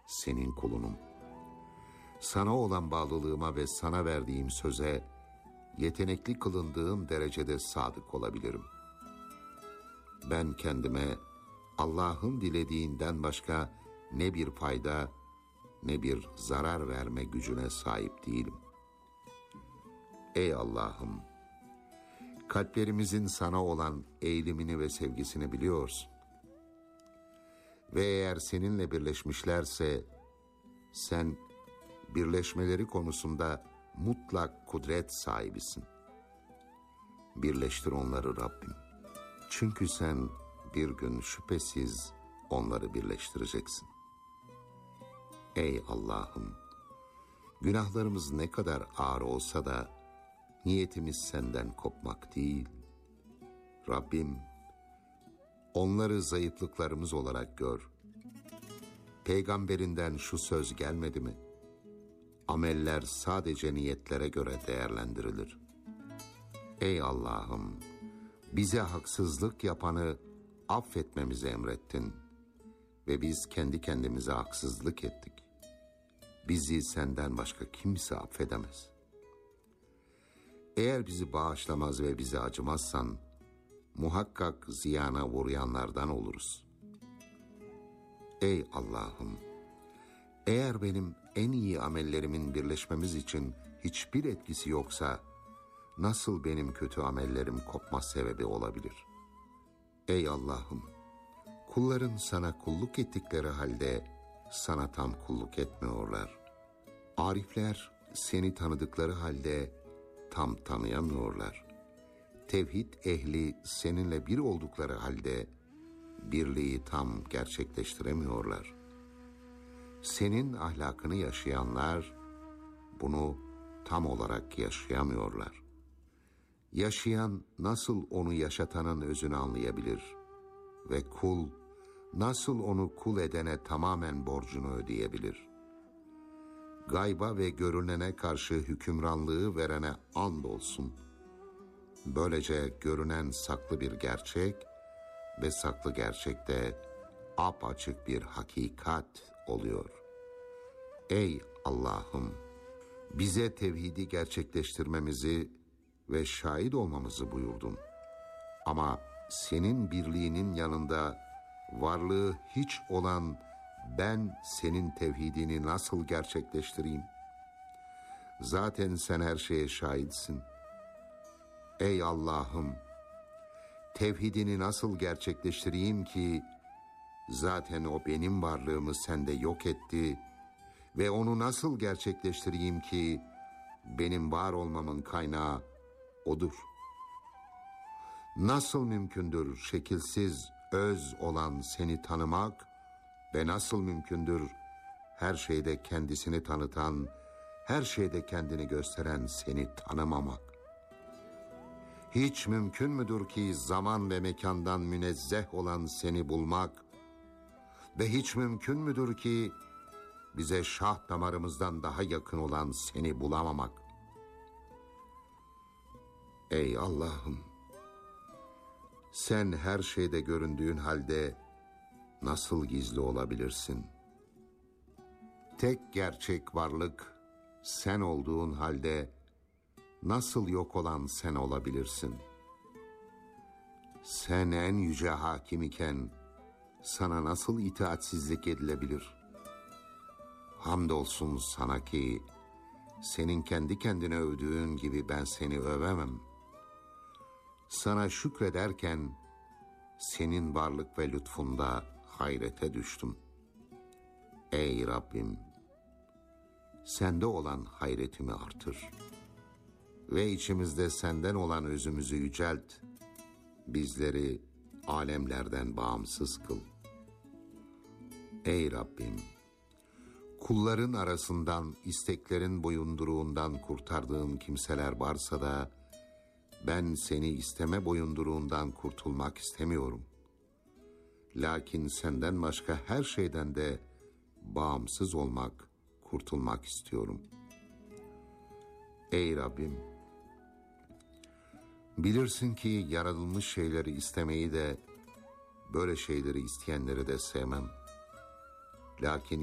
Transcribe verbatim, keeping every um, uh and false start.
senin kulunum. Sana olan bağlılığıma ve sana verdiğim söze yetenekli kılındığım derecede sadık olabilirim. Ben kendime Allah'ın dilediğinden başka ne bir fayda ne bir zarar verme gücüne sahip değilim. Ey Allah'ım, kalplerimizin sana olan eğilimini ve sevgisini biliyorsun. Ve eğer seninle birleşmişlerse, sen birleşmeleri konusunda mutlak kudret sahibisin. Birleştir onları Rabbim. Çünkü sen bir gün şüphesiz onları birleştireceksin. Ey Allah'ım, günahlarımız ne kadar ağır olsa da niyetimiz senden kopmak değil. Rabbim, onları zayıflıklarımız olarak gör. Peygamberinden şu söz gelmedi mi? Ameller sadece niyetlere göre değerlendirilir. Ey Allah'ım, bize haksızlık yapanı affetmemizi emrettin ve biz kendi kendimize haksızlık ettik. Bizi senden başka kimse affedemez. Eğer bizi bağışlamaz ve bize acımazsan, muhakkak ziyana uğrayanlardan oluruz. Ey Allah'ım, eğer benim en iyi amellerimin birleşmemiz için hiçbir etkisi yoksa, nasıl benim kötü amellerim kopma sebebi olabilir? Ey Allah'ım, kulların sana kulluk ettikleri halde sana tam kulluk etmiyorlar. Arifler seni tanıdıkları halde tam tanıyamıyorlar. Tevhid ehli seninle bir oldukları halde birliği tam gerçekleştiremiyorlar. Senin ahlakını yaşayanlar bunu tam olarak yaşayamıyorlar. Yaşayan nasıl onu yaşatanın özünü anlayabilir ve kul nasıl onu kul edene tamamen borcunu ödeyebilir? Gayba ve görünene karşı hükümranlığı verene andolsun. Böylece görünen saklı bir gerçek ve saklı gerçekte apaçık bir hakikat oluyor. Ey Allah'ım, bize tevhidi gerçekleştirmemizi ve şahit olmamızı buyurdun. Ama senin birliğinin yanında varlığı hiç olan ben senin tevhidini nasıl gerçekleştireyim? Zaten sen her şeye şahitsin. Ey Allah'ım, tevhidini nasıl gerçekleştireyim ki zaten o benim varlığımı sende yok etti ve onu nasıl gerçekleştireyim ki benim var olmamın kaynağı odur. Nasıl mümkündür şekilsiz öz olan seni tanımak ve nasıl mümkündür her şeyde kendisini tanıtan, her şeyde kendini gösteren seni tanımamak? Hiç mümkün müdür ki zaman ve mekandan münezzeh olan seni bulmak ve hiç mümkün müdür ki bize şah damarımızdan daha yakın olan seni bulamamak? Ey Allah'ım, sen her şeyde göründüğün halde nasıl gizli olabilirsin? Tek gerçek varlık sen olduğun halde nasıl yok olan sen olabilirsin? Sen en yüce hakim iken sana nasıl itaatsizlik edilebilir? Hamdolsun sana ki senin kendi kendine övdüğün gibi ben seni övemem. Sana şükrederken senin varlık ve lütfunda hayrete düştüm. Ey Rabbim, sende olan hayretimi artır ve içimizde senden olan özümüzü yücelt, bizleri alemlerden bağımsız kıl. Ey Rabbim, kulların arasından isteklerin boyunduruğundan kurtardığın kimseler varsa da ben seni isteme boyunduruğundan kurtulmak istemiyorum. Lakin senden başka her şeyden de bağımsız olmak, kurtulmak istiyorum. Ey Rabbim, bilirsin ki yaratılmış şeyleri istemeyi de, böyle şeyleri isteyenleri de sevmem. Lakin